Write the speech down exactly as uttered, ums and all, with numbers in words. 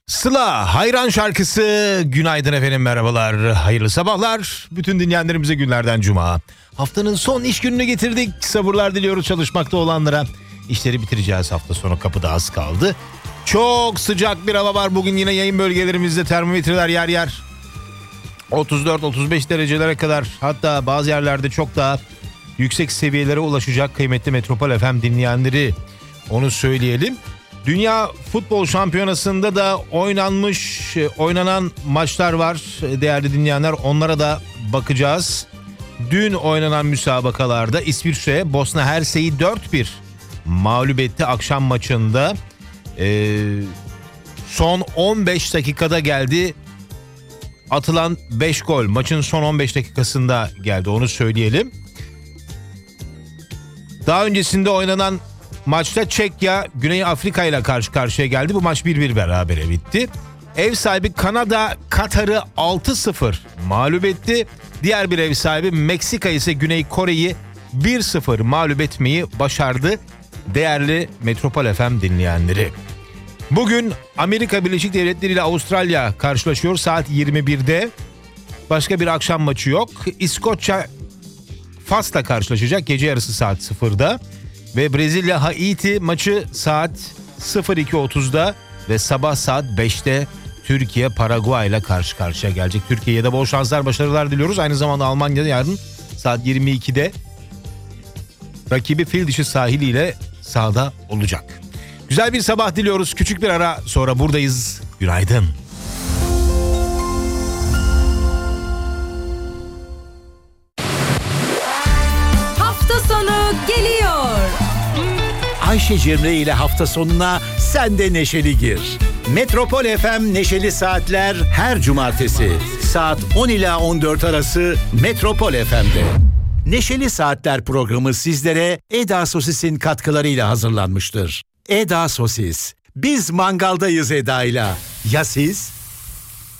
Sıla Hayran şarkısı. Günaydın efendim, merhabalar, hayırlı sabahlar. Bütün dinleyenlerimize günlerden cuma. Haftanın son iş gününü getirdik. Sabırlar diliyoruz çalışmakta olanlara. İşleri bitireceğiz, hafta sonu kapıda az kaldı. Çok sıcak bir hava var bugün, yine yayın bölgelerimizde termometreler yer yer otuz dört otuz beş derecelere kadar, hatta bazı yerlerde çok daha yüksek seviyelere ulaşacak kıymetli Metropol F M dinleyenleri, onu söyleyelim. Dünya Futbol Şampiyonası'nda da oynanmış, oynanan maçlar var değerli dinleyenler, onlara da bakacağız. Dün oynanan müsabakalarda İsviçre Bosna Hersek'i dört bir mağlup etti akşam maçında. Ee, son on beş dakikada geldi atılan beş gol, maçın son on beş dakikasında geldi, onu söyleyelim. Daha öncesinde oynanan maçta Çekya Güney Afrika ile karşı karşıya geldi. Bu maç bir bir berabere bitti. Ev sahibi Kanada Katar'ı altı sıfır mağlup etti. Diğer bir ev sahibi Meksika ise Güney Kore'yi bir sıfır mağlup etmeyi başardı. Değerli Metropol F M dinleyenleri, bugün Amerika Birleşik Devletleri ile Avustralya karşılaşıyor saat yirmi birde. Başka bir akşam maçı yok. İskoçya Fas'la karşılaşacak gece yarısı saat sıfırda. Ve Brezilya Haiti maçı saat sıfır iki otuzda ve sabah saat beşte Türkiye Paraguay ile karşı karşıya gelecek. Türkiye'ye de bol şanslar, başarılar diliyoruz. Aynı zamanda Almanya'da yarın saat yirmi ikide rakibi fil dişi sahiliyle sahada olacak. Güzel bir sabah diliyoruz. Küçük bir ara sonra buradayız. Günaydın. Hafta sonu geliyor. Ayşe Cemre ile hafta sonuna sen de neşeli gir. Metropol F M Neşeli Saatler her cumartesi saat on ila on dört arası Metropol F M'de. Neşeli Saatler programı sizlere Eda Sosis'in katkılarıyla hazırlanmıştır. Eda Sosis. Biz mangaldayız Eda'yla. Ya siz?